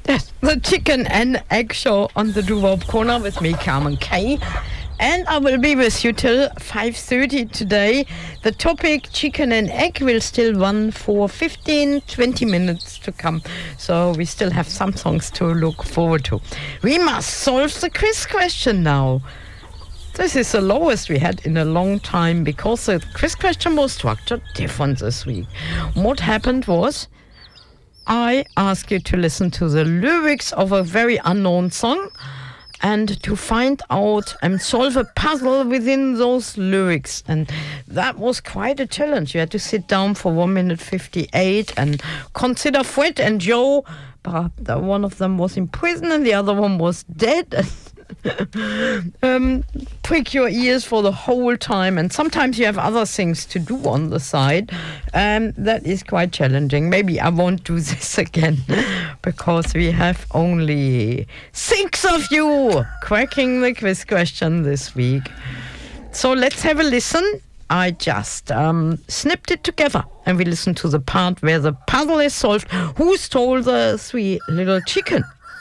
Yes, the Chicken and Egg Show on the Doo-Wop Corner with me, Carmen Kay. And I will be with you till 5:30 today. The topic chicken and egg will still run for 15-20 minutes to come. So we still have some songs to look forward to. We must solve the quiz question now. This is the lowest we had in a long time because the quiz question was structured different this week. What happened was I asked you to listen to the lyrics of a very unknown song and to find out and solve a puzzle within those lyrics. And that was quite a challenge. You had to sit down for 1 minute 58 and consider Fred and Joe. But one of them was in prison and the other one was dead. Prick your ears for the whole time, and sometimes you have other things to do on the side. That is quite challenging. Maybe I won't do this again because we have only 6 of you cracking the quiz question this week. So let's have a listen. I just snipped it together and we listen to the part where the puzzle is solved. Who stole the 3 little chicken?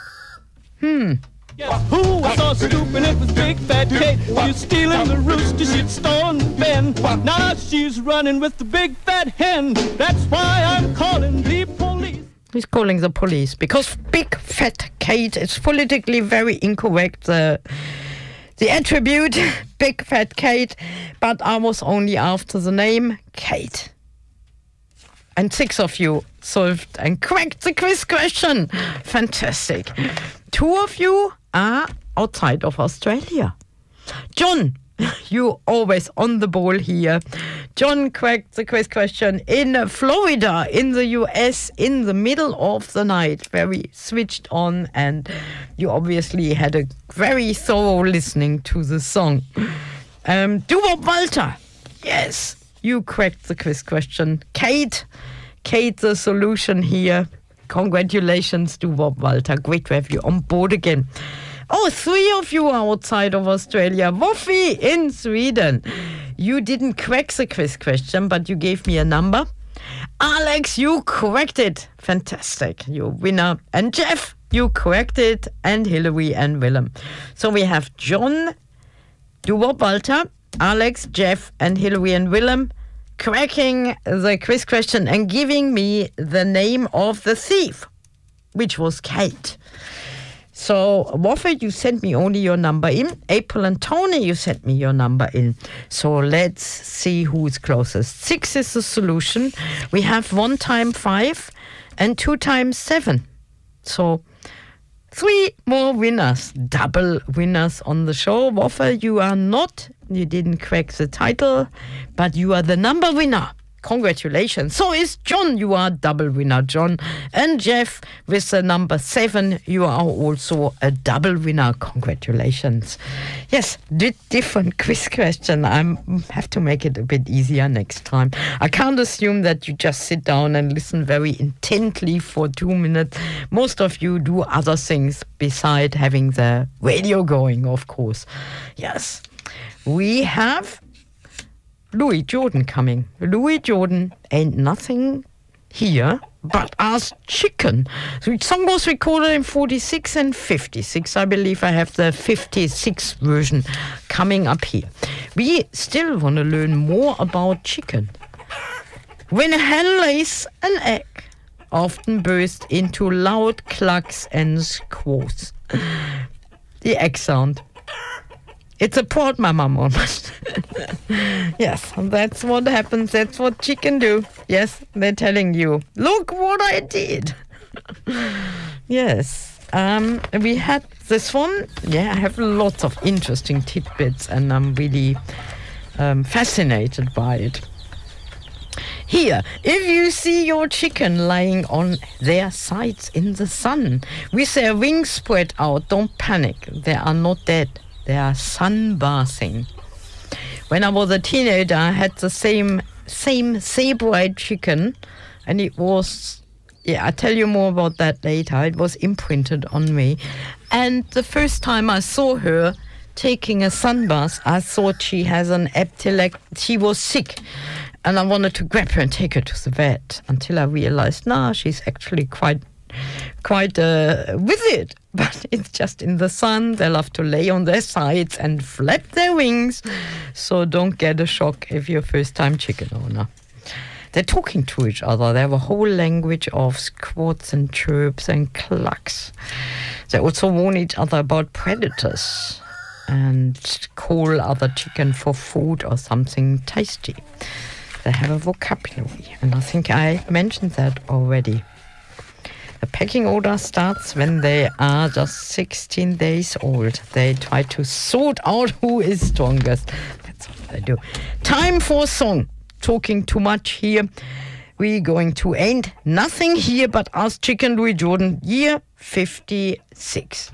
Yeah. Who was so stupid? It was Big Fat Kate. She's stealing the rooster, she'd stolen the Ben. Now she's running with the big fat hen. That's why I'm calling the police. He's calling the police because Big Fat Kate is politically very incorrect. The attribute Big Fat Kate, but I was only after the name Kate. And 6 of you solved and cracked the quiz question. Fantastic. 2 of you are outside of Australia. John, you always on the ball here. John cracked the quiz question in Florida, in the US, in the middle of the night. Very switched on, and you obviously had a very thorough listening to the song. Doo-Wop Walter, yes, you cracked the quiz question. Kate, the solution here. Congratulations, Doo-Wop Walter. Great to have you on board again. Oh, 3 of you are outside of Australia. Woffi in Sweden. You didn't crack the quiz question, but you gave me a number. Alex, you cracked it. Fantastic. You're winner. And Jeff, you cracked it. And Hillary and Willem. So we have John, Doo-Wop Walter, Alex, Jeff, and Hillary and Willem cracking the quiz question and giving me the name of the thief, which was Kate. So, Woffi, you sent me only your number in. April and Tony, you sent me your number in. So let's see who's closest. 6 is the solution. We have 1 times 5 and 2 times 7. So 3 more winners, double winners on the show. Woffi, you didn't crack the title, but you are the number winner. Congratulations. So is John, you are double winner, John. And Jeff, with the number 7, you are also a double winner. Congratulations. Yes, different quiz question. I have to make it a bit easier next time. I can't assume that you just sit down and listen very intently for 2 minutes. Most of you do other things beside having the radio going, of course. Yes. We have Louis Jordan coming. Louis Jordan ain't nothing here but us chicken. The song was recorded in 46 and 56. I believe I have the 56 version coming up here. We still want to learn more about chicken. When a hen lays an egg, often bursts into loud clucks and squawks. The egg sound. It's a port, my mum almost. Yes, that's what happens. That's what chicken do. Yes, they're telling you, look what I did. Yes. We had this one. Yeah, I have lots of interesting tidbits and I'm really fascinated by it. Here, if you see your chicken lying on their sides in the sun with their wings spread out, don't panic. They are not dead. They are sunbathing. When I was a teenager, I had the same saber-eyed chicken, and it was, I'll tell you more about that later. It was imprinted on me. And the first time I saw her taking a sunbath, I thought she has an she was sick. And I wanted to grab her and take her to the vet until I realized, she's actually quite quite with it, but it's just in the sun. They love to lay on their sides and flap their wings, so don't get a shock if you're a first-time chicken owner. They're talking to each other. They have a whole language of squawks and chirps and clucks. They also warn each other about predators and call other chicken for food or something tasty. They have a vocabulary, and I think I mentioned that already. The pecking order starts when they are just 16 days old. They try to sort out who is strongest. That's what they do. Time for a song. Talking too much here. We're going to Ain't Nothing Here But Us Chicken, Louis Jordan, year 56.